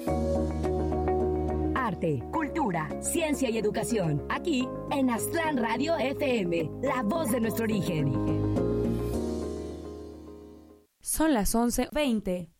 Arte, cultura, ciencia y educación. Aquí en Aztlán Radio FM, la voz de nuestro origen. Son las 11:20.